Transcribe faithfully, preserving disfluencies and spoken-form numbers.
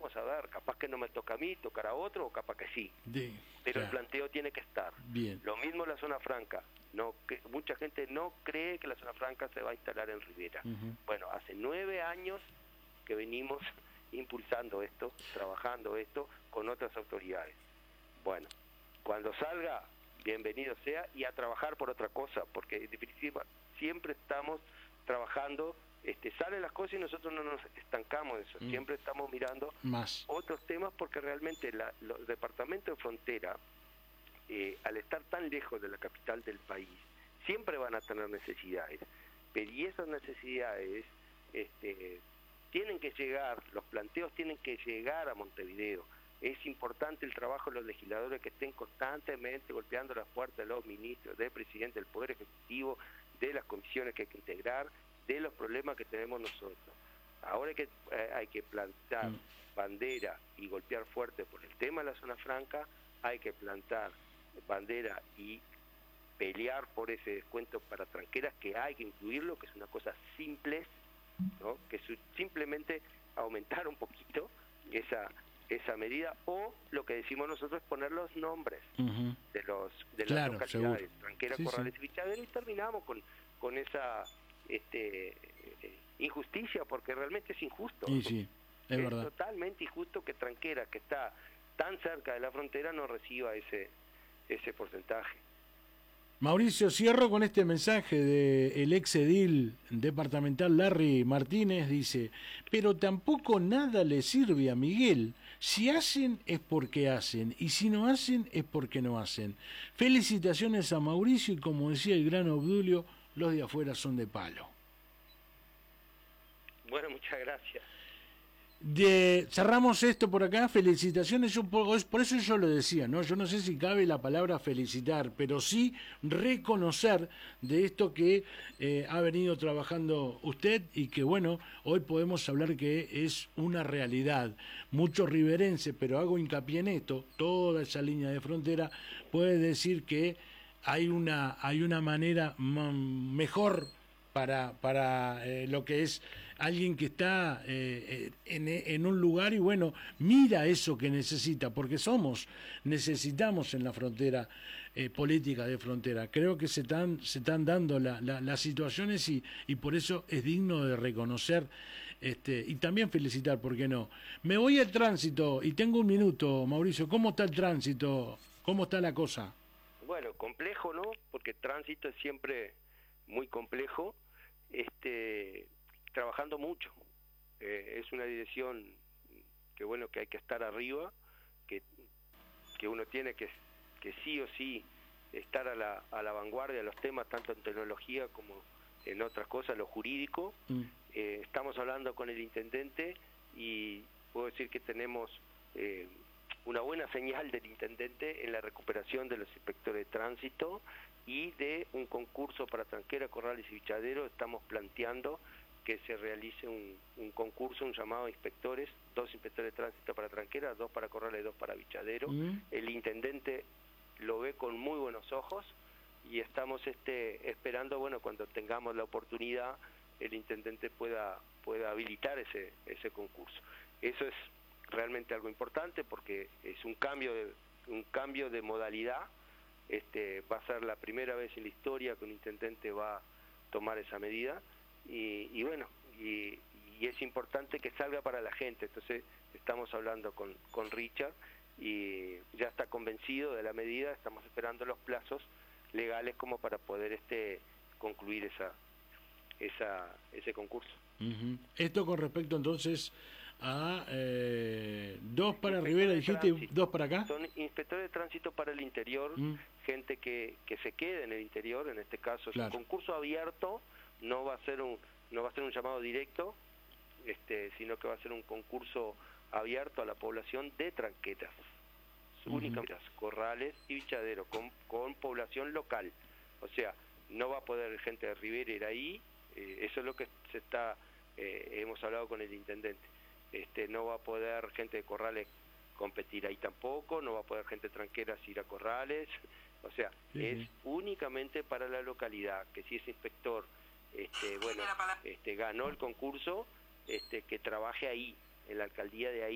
vamos a ver, capaz que no me toca a mí, tocará a otro, o capaz que sí, de, pero claro. el planteo tiene que estar. Bien. Lo mismo la zona franca, no que mucha gente no cree que la zona franca se va a instalar en Rivera. Uh-huh. Bueno, hace nueve años que venimos impulsando esto, trabajando esto con otras autoridades. Bueno, cuando salga, bienvenido sea, y a trabajar por otra cosa, porque en definitiva siempre estamos trabajando, este, salen las cosas y nosotros no nos estancamos en eso, mm. siempre estamos mirando más otros temas, porque realmente la, los departamentos de frontera, eh, al estar tan lejos de la capital del país, siempre van a tener necesidades, pero y esas necesidades este, tienen que llegar, los planteos tienen que llegar a Montevideo. Es importante el trabajo de los legisladores que estén constantemente golpeando las puertas de los ministros, del presidente del Poder Ejecutivo, de las comisiones que hay que integrar, de los problemas que tenemos nosotros. Ahora hay que, eh, hay que plantar mm. bandera y golpear fuerte por el tema de la zona franca, hay que plantar bandera y pelear por ese descuento para tranqueras, que hay que incluirlo, que es una cosa simple, ¿no? Que su, simplemente aumentar un poquito esa esa medida, o lo que decimos nosotros es poner los nombres uh-huh. de los de claro, las localidades, seguro. Tranqueras, sí, Corrales sí. y Vichadero, y terminamos con con esa este eh, injusticia, porque realmente es injusto. Sí, sí, es, es verdad. totalmente injusto que Tranquera, que está tan cerca de la frontera, no reciba ese ese porcentaje. Mauricio, cierro con este mensaje de el ex edil departamental Larry Martínez, dice: pero tampoco nada le sirve a Miguel, si hacen es porque hacen, y si no hacen es porque no hacen. Felicitaciones a Mauricio, y como decía el gran Obdulio, los de afuera son de palo. Bueno, muchas gracias. De, cerramos esto por acá, felicitaciones, yo por, por eso yo lo decía, ¿no? Yo no sé si cabe la palabra felicitar, pero sí reconocer de esto que eh, ha venido trabajando usted, y que bueno, hoy podemos hablar que es una realidad. Muchos riverenses, pero hago hincapié en esto, toda esa línea de frontera puede decir que hay una, hay una manera m- mejor para para eh, lo que es alguien que está eh, en, en un lugar y bueno, mira eso que necesita, porque somos, necesitamos en la frontera, eh, política de frontera. Creo que se están, se están dando la, la, las situaciones, y, y por eso es digno de reconocer este, y también felicitar, ¿por qué no? Me voy al tránsito y tengo un minuto, Mauricio. ¿Cómo está el tránsito? ¿Cómo está la cosa? Bueno, complejo, ¿no? Porque el tránsito es siempre muy complejo. Este, trabajando mucho, eh, es una dirección que bueno, que hay que estar arriba, que, que uno tiene que, que sí o sí estar a la, a la vanguardia de los temas, tanto en tecnología como en otras cosas, lo jurídico. Mm. Eh, estamos hablando con el intendente y puedo decir que tenemos eh, una buena señal del intendente en la recuperación de los inspectores de tránsito y de un concurso para Tranquera, Corrales y Vichadero. Estamos planteando que se realice un, un concurso, un llamado a inspectores, dos inspectores de tránsito para Tranquera, dos para Corrales y dos para Vichadero. Mm. El intendente lo ve con muy buenos ojos y estamos este, esperando, bueno, cuando tengamos la oportunidad, el intendente pueda, pueda habilitar ese, ese concurso. Eso es realmente algo importante, porque es un cambio de, un cambio de modalidad. Este, va a ser la primera vez en la historia que un intendente va a tomar esa medida, y, y bueno, y, y es importante que salga para la gente. Entonces estamos hablando con, con Richard, y ya está convencido de la medida. Estamos esperando los plazos legales como para poder este concluir esa, esa ese concurso. Uh-huh. Esto con respecto entonces a eh, dos para Rivera, dijiste, y dos para acá. Son inspectores de tránsito para el interior, mm. gente que, que se quede en el interior. En este caso es claro. un concurso abierto, no va a ser un no va a ser un llamado directo, este, sino que va a ser un concurso abierto a la población de Tranqueras, uh-huh. únicamente Corrales y Vichadero, con, con población local. O sea, no va a poder gente de Rivera ir ahí. Eh, eso es lo que se está eh, hemos hablado con el intendente. Este, no va a poder gente de Corrales competir ahí tampoco, no va a poder gente de Tranqueras ir a Corrales. O sea, sí, es sí. únicamente para la localidad, que si ese inspector este, bueno, este, ganó el concurso, este, que trabaje ahí, en la alcaldía de ahí.